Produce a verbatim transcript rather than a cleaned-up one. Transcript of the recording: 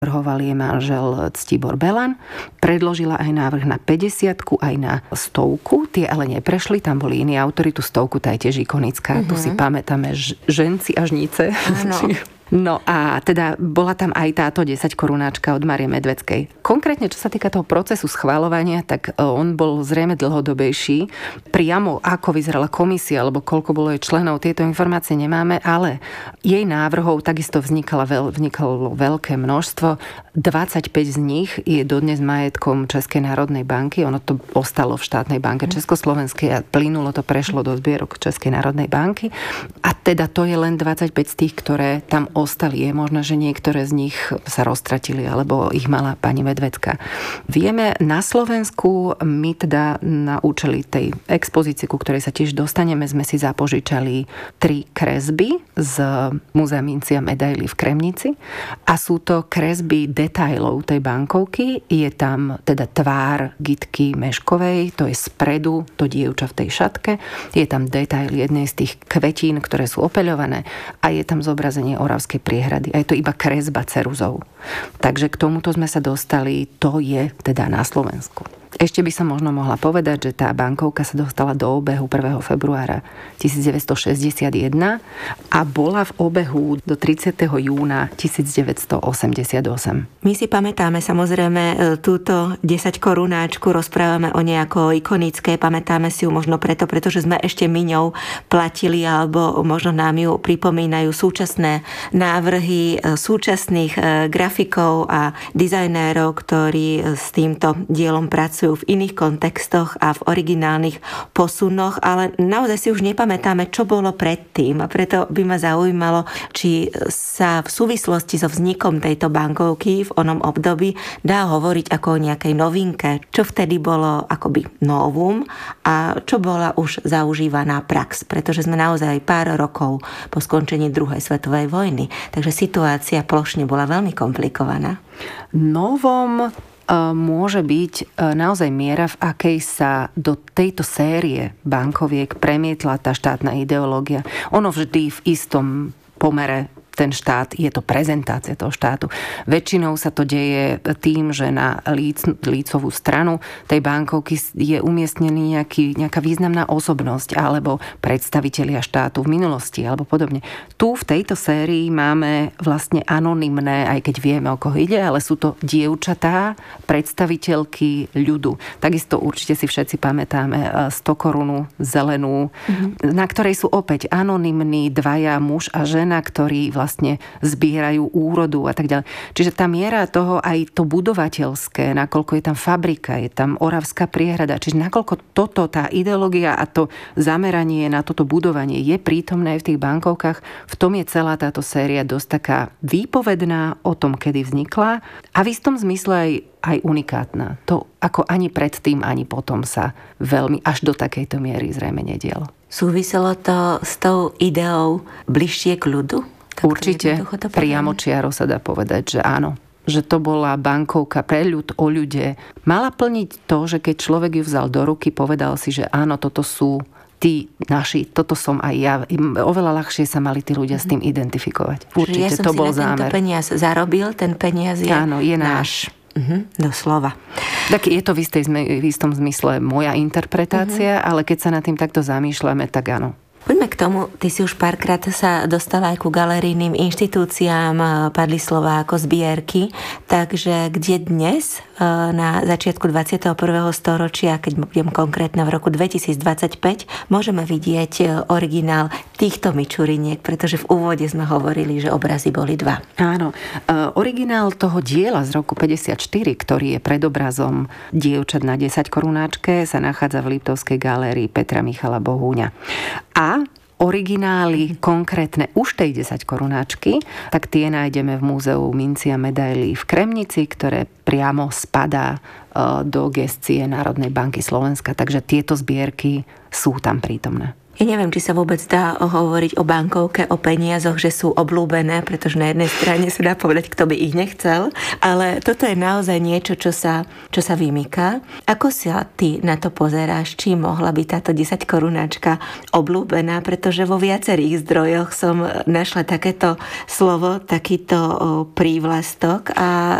navrhoval jej manžel Ctibor Belan. Predložila aj návrh na päťdesiatku, aj na stovku. Tie ale neprešli, tam boli iní autori. Tú stovku, tá je tiež ikonická. Mm-hmm. Tu si pamätáme ž- ženci a žnice. Áno. No a teda bola tam aj táto desať korunáčka od Márie Medvedskej. Konkrétne, čo sa týka toho procesu schvaľovania, tak on bol zrejme dlhodobejší. Priamo ako vyzerala komisia, alebo koľko bolo jej členov, tieto informácie nemáme, ale jej návrhov takisto vznikalo, veľ, vznikalo veľké množstvo. dvadsaťpäť z nich je dodnes majetkom Českej národnej banky. Ono to ostalo v štátnej banke Československej a plynulo to prešlo do zbierok Českej národnej banky. A teda to je len dvadsaťpäť z tých, ktoré tam ostali. Je možné, že niektoré z nich sa roztratili, alebo ich mala pani Medvedská. Vieme, na Slovensku my teda na účely tej expozície, ku ktorej sa tiež dostaneme, sme si zapožičali tri kresby z Múzea minci a medailí v Kremnici. A sú to kresby detailov tej bankovky. Je tam teda tvár Gitky Meškovej, to je spredu, to dievča v tej šatke. Je tam detail jednej z tých kvetín, ktoré sú opeľované a je tam zobrazenie Oravskej priehrady. A je to iba kresba ceruzou. Takže k tomuto sme sa dostali, to je teda na Slovensku. Ešte by som možno mohla povedať, že tá bankovka sa dostala do obehu prvého februára devätnásťstošesťdesiatjeden a bola v obehu do tridsiateho júna devätnásťstoosemdesiatosem. My si pamätáme samozrejme túto desať korunáčku, rozprávame o nej ako ikonické, pamätáme si ju možno preto, pretože sme ešte my ňou platili, alebo možno nám ju pripomínajú súčasné návrhy súčasných grafikov a dizajnérov, ktorí s týmto dielom pracujú v iných kontextoch a v originálnych posunoch, ale naozaj si už nepamätáme, čo bolo predtým. A preto by ma zaujímalo, či sa v súvislosti so vznikom tejto bankovky v onom období dá hovoriť ako o nejakej novinke, čo vtedy bolo akoby novum a čo bola už zaužívaná prax, pretože sme naozaj pár rokov po skončení druhej svetovej vojny. Takže situácia plošne bola veľmi komplikovaná. Novom môže byť naozaj miera, v akej sa do tejto série bankoviek premietla tá štátna ideológia. Ono vždy v istom pomere ten štát, je to prezentácia toho štátu. Väčšinou sa to deje tým, že na líc, lícovú stranu tej bankovky je umiestnený nejaký, nejaká významná osobnosť alebo predstavitelia štátu v minulosti alebo podobne. Tu v tejto sérii máme vlastne anonymné, aj keď vieme, o koho ide, ale sú to dievčatá, predstaviteľky ľudu. Takisto určite si všetci pamätáme sto korunu zelenú, mm-hmm. na ktorej sú opäť anonymní dvaja, muž a žena, ktorí vlastne zbierajú úrodu a tak ďalej. Čiže tá miera toho, aj to budovateľské, nakoľko je tam fabrika, je tam Oravská priehrada, čiže nakoľko toto, tá ideológia a to zameranie na toto budovanie je prítomné v tých bankovkách, v tom je celá táto séria dosť taká výpovedná o tom, kedy vznikla a v istom zmysle aj, aj unikátna. To ako ani predtým, ani potom sa veľmi až do takejto miery zrejme nedialo. Súviselo to s tou ideou bližšie k ľudu? Určite, priamočiaro sa dá povedať, že áno. Že to bola bankovka pre ľud, o ľude. Mala plniť to, že keď človek ju vzal do ruky, povedal si, že áno, toto sú tí naši, toto som aj ja. Oveľa ľahšie sa mali tí ľudia s tým identifikovať. Určite, ja to bol zámer. Ja som si na tento peniaz zarobil, ten peniaz je áno, je náš. Uh-huh, doslova. Tak je to v, istej, v istom zmysle moja interpretácia, uh-huh. ale keď sa nad tým takto zamýšľame, tak áno. Poďme k tomu, ty si už párkrát sa dostala aj ku galerijným inštitúciám, padli slová ako zbierky, takže kde dnes na začiatku dvadsiateho prvého storočia, keď budem konkrétne v roku dvetisícdvadsaťpäť, môžeme vidieť originál týchto mičuriniek, pretože v úvode sme hovorili, že obrazy boli dva. Áno, originál toho diela z roku päťdesiatštyri, ktorý je predobrazom dievčat na desať korunáčke, sa nachádza v Liptovskej galérii Petra Michala Bohúňa. A originály konkrétne už tej desať korunáčky, tak tie nájdeme v Múzeu minci a medailí v Kremnici, ktoré priamo spadá do gestie Národnej banky Slovenska. Takže tieto zbierky sú tam prítomné. Ja neviem, či sa vôbec dá hovoriť o bankovke, o peniazoch, že sú obľúbené, pretože na jednej strane sa dá povedať, kto by ich nechcel, ale toto je naozaj niečo, čo sa, čo sa vymýka. Ako sa ty na to pozeráš? Či mohla byť táto desať korunáčka obľúbená? Pretože vo viacerých zdrojoch som našla takéto slovo, takýto prívlastok a